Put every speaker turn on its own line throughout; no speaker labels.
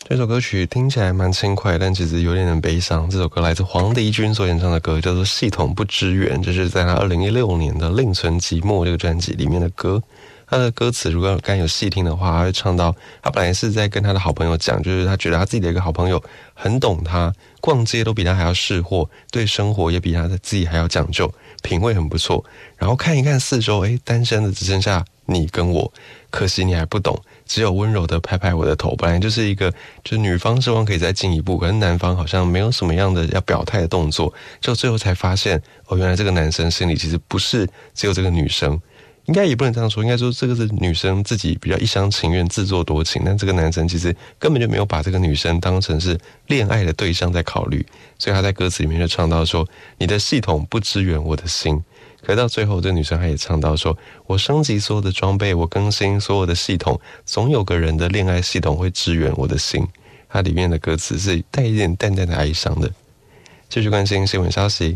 这首歌曲听起来蛮轻快，但其实有点悲伤。这首歌来自黄迪君所演唱的歌，叫做《系统不支援》，这是在他2016年的《另存寂寞》这个专辑里面的歌。他的歌词如果刚有细听的话，他会唱到他本来是在跟他的好朋友讲，就是他觉得他自己的一个好朋友很懂他，逛街都比他还要识货，对生活也比他自己还要讲究，品味很不错。然后看一看四周，单身的只剩下你跟我，可惜你还不懂，只有温柔的拍拍我的头。本来就是一个，就是女方希望可以再进一步，可是男方好像没有什么样的要表态的动作，就最后才发现，原来这个男生心里其实不是只有这个女生。应该也不能这样说，应该说这个是女生自己比较一厢情愿、自作多情，但这个男生其实根本就没有把这个女生当成是恋爱的对象在考虑，所以他在歌词里面就唱到说：“你的系统不支援我的心。”可是到最后，这个女生她也唱到说：“我升级所有的装备，我更新所有的系统，总有个人的恋爱系统会支援我的心。”它里面的歌词是带一点淡淡的哀伤的。继续关心新闻消息。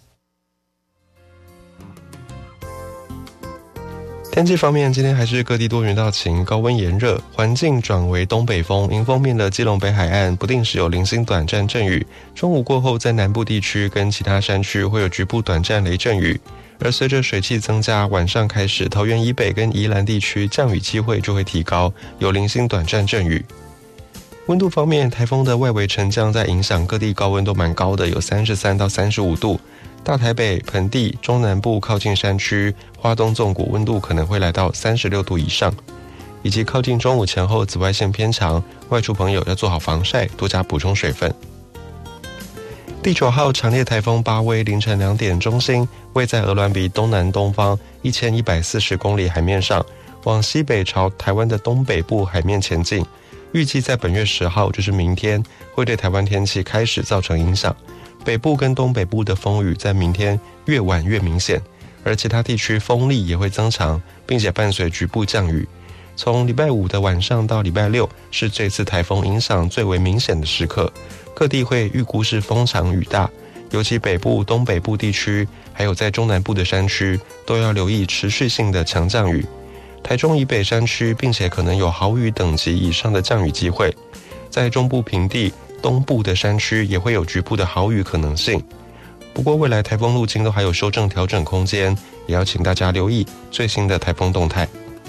天气方面，今天还是各地多云到晴，高温炎热，环境转为东北风。迎风面的基隆北海岸不定时有零星短暂阵雨，中午过后在南部地区跟其他山区会有局部短暂雷阵雨。而随着水汽增加，晚上开始桃园以北跟宜兰地区降雨机会就会提高，有零星短暂阵雨。温度方面，台风的外围沉降在影响各地高温都蛮高的，有33到35度。大台北、盆地、中南部靠近山区、花东纵谷温度可能会来到36度以上，以及靠近中午前后紫外线偏强，外出朋友要做好防晒，多加补充水分。第9号强烈台风巴威凌晨2点中心位在鹅銮鼻东南东方1140公里海面上，往西北朝台湾的东北部海面前进，预计在本月10号，就是明天，会对台湾天气开始造成影响。北部跟东北部的风雨在明天越晚越明显，而其他地区风力也会增强，并且伴随局部降雨。从礼拜5的晚上到礼拜6是这次台风影响最为明显的时刻，各地会预估是风强雨大，尤其北部、东北部地区，还有在中南部的山区，都要留意持续性的强降雨。台中以北山区，并且可能有豪雨等级以上的降雨机会。在中部平地、东部的山区也会有局部的豪雨可能性。不过未来台风路径都还有修正调整空间，也要请大家留意最新的台风动态。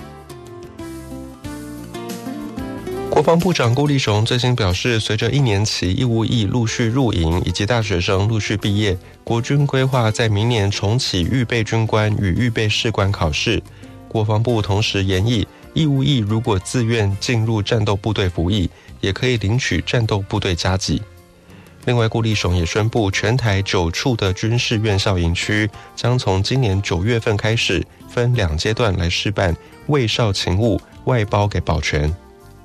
国防部长顾立雄最新表示，随着1年期义务役陆续入营以及大学生陆续毕业，国军规划在明年重启预备军官与预备士官考试。国防部同时研议，义务役如果自愿进入战斗部队服役，也可以领取战斗部队加给。另外，顾立雄也宣布，全台9处的军事院校营区将从今年9月份开始，分2阶段来试办卫少勤务外包给保全。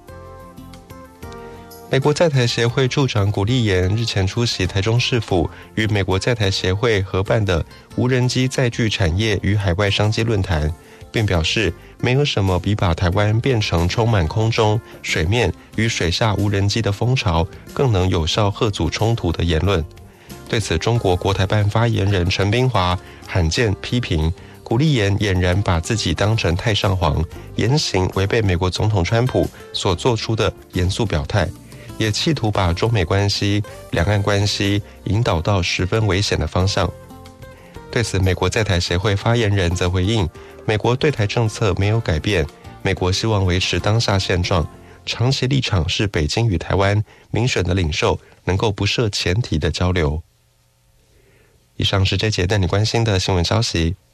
美国在台协会处长古立言日前出席台中市府与美国在台协会合办的无人机载具产业与海外商机论坛，并表示没有什么比把台湾变成充满空中、水面与水下无人机的风潮更能有效遏阻冲突的言论。对此，中国国台办发言人陈冰华罕见批评古立言俨然把自己当成太上皇，言行违背美国总统川普所做出的严肃表态，也企图把中美关系、两岸关系引导到十分危险的方向。对此，美国在台协会发言人则回应，美国对台政策没有改变，美国希望维持当下现状，长期立场是北京与台湾民选的领袖能够不设前提的交流。以上是这节带你关心的新闻消息。